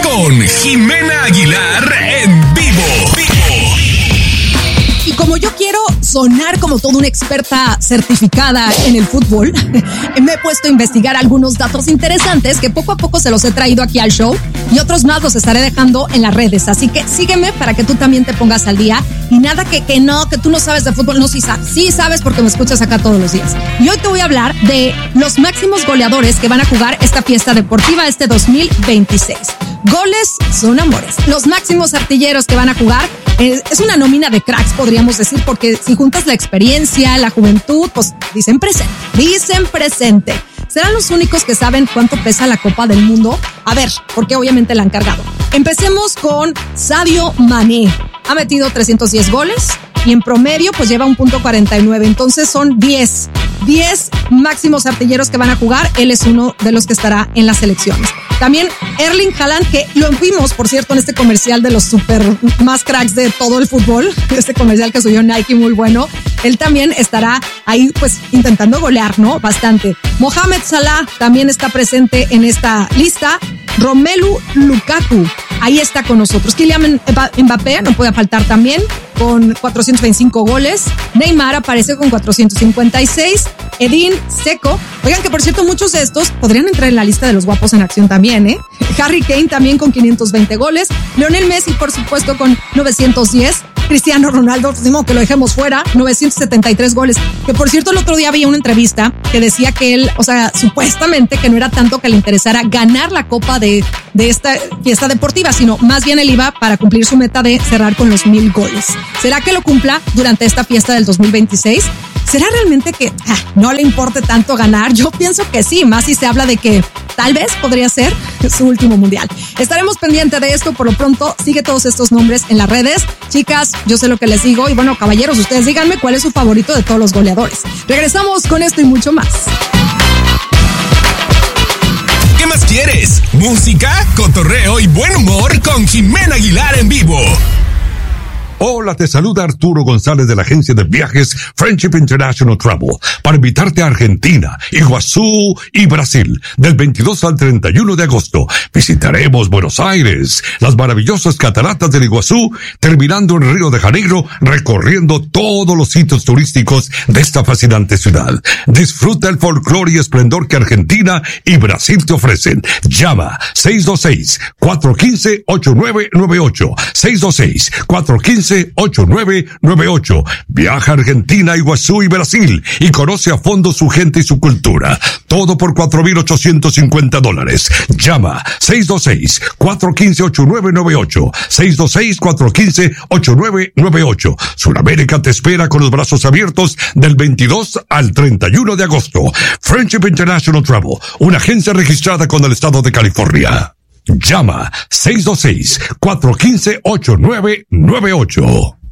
con Jimena Aguilar en vivo. Y como yo quiero sonar como toda una experta certificada en el fútbol, me he puesto a investigar algunos datos interesantes que poco a poco se los he traído aquí al show y otros más los estaré dejando en las redes. Así que sígueme para que tú también te pongas al día. Y nada que tú no sabes de fútbol. No, sí sabes porque me escuchas acá todos los días. Y hoy te voy a hablar de los máximos goleadores que van a jugar esta fiesta deportiva este 2026. Goles son amores. Los máximos artilleros que van a jugar es una nómina de cracks, podríamos decir, porque si juntas la experiencia, la juventud, pues dicen presente. ¿Serán los únicos que saben cuánto pesa la Copa del Mundo? A ver, porque obviamente la han cargado. Empecemos con Sadio Mané. Ha metido 310 goles y en promedio pues lleva 1.49. Entonces son 10 máximos artilleros que van a jugar. Él es uno de los que estará en las selecciones. También Erling Haaland, que lo vimos, por cierto, en este comercial de los super más cracks de todo el fútbol, este comercial que subió Nike, muy bueno. Él también estará ahí, pues, intentando golear, ¿no? Bastante. Mohamed Salah también está presente en esta lista. Romelu Lukaku, ahí está con nosotros. Kylian Mbappé no puede faltar también, con 425 goles. Neymar aparece con 456. Edin Dzeko. Oigan que por cierto muchos de estos podrían entrar en la lista de los guapos en acción también, ¿eh? Harry Kane también con 520 goles. Lionel Messi por supuesto con 910. Cristiano Ronaldo, decimos que lo dejemos fuera, 973 goles. Que por cierto el otro día había una entrevista que decía que él, o sea, supuestamente que no era tanto que le interesara ganar la copa de esta fiesta deportiva, sino más bien él iba para cumplir su meta de cerrar con los 1000 goles. ¿Será que lo cumpla durante esta fiesta del 2026? ¿Será realmente que no le importe tanto ganar? Yo pienso que sí, más si se habla de que tal vez podría ser su último mundial. Estaremos pendientes de esto. Por lo pronto, sigue todos estos nombres en las redes. Chicas, yo sé lo que les digo. Y bueno, caballeros, ustedes díganme cuál es su favorito de todos los goleadores. Regresamos con esto y mucho más. ¿Qué más quieres? Música, cotorreo y buen humor con Jimena Aguilar en vivo. Hola, te saluda Arturo González de la agencia de viajes Friendship International Travel para invitarte a Argentina, Iguazú y Brasil del 22 al 31 de agosto. Visitaremos Buenos Aires, las maravillosas cataratas del Iguazú, terminando en Río de Janeiro, recorriendo todos los sitios turísticos de esta fascinante ciudad. Disfruta el folclore y esplendor que Argentina y Brasil te ofrecen. Llama 626-415-8998. 626-415-8998. Viaja a Argentina, Iguazú y Brasil y conoce a fondo su gente y su cultura. Todo por $4,850. Llama 626-415-8998. 626-415-8998. Sudamérica te espera con los brazos abiertos del 22 al 31 de agosto. Friendship International Travel, una agencia registrada con el estado de California. Llama 626-415-8998.